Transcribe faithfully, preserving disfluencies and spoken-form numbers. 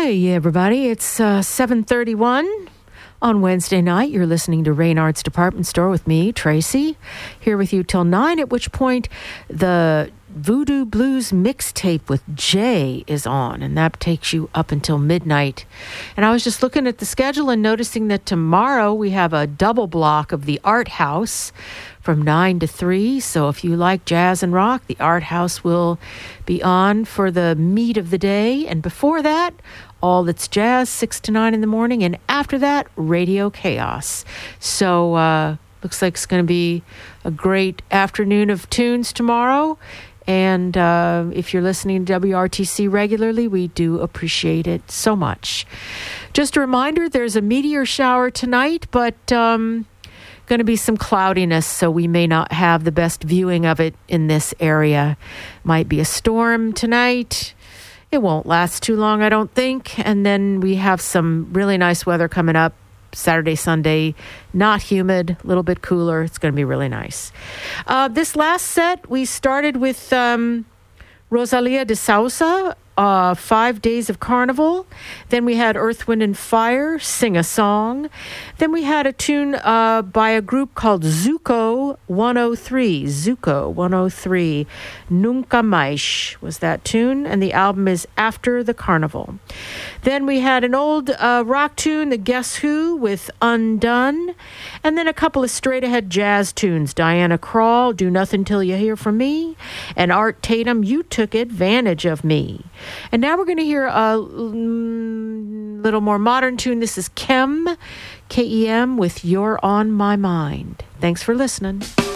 Hey, everybody. It's uh, seven thirty-one on Wednesday night. You're listening to Reynard's Department Store with me, Tracy, here with you till nine, at which point the Voodoo Blues mixtape with Jay is on, and that takes you up until midnight. And I was just looking at the schedule and noticing that tomorrow we have a double block of the Art House from nine to three. So if you like jazz and rock, the Art House will be on for the meat of the day. And before that, All That's Jazz, six to nine in the morning. And after that, Radio Chaos. So uh, looks like it's going to be a great afternoon of tunes tomorrow. And uh, if you're listening to W R T C regularly, we do appreciate it so much. Just a reminder, there's a meteor shower tonight, but um, going to be some cloudiness, so we may not have the best viewing of it in this area. Might be a storm tonight. It won't last too long, I don't think. And then we have some really nice weather coming up. Saturday, Sunday, not humid, a little bit cooler. It's going to be really nice. Uh, this last set, we started with um, Rosalia de Sousa, uh, Five Days of Carnival. Then we had Earth, Wind and Fire, Sing a Song. Then we had a tune uh, by a group called Zuko one oh three. Zuko one oh three. Nunca Mais was that tune, and the album is After the Carnival. Then we had an old uh, rock tune, The Guess Who, with Undone. And then a couple of straight-ahead jazz tunes. Diana Krall, Do Nothing Till You Hear From Me. And Art Tatum, You Took Advantage of Me. And now we're going to hear a little more modern tune. This is Kem, K E M, with You're on My Mind. Thanks for listening.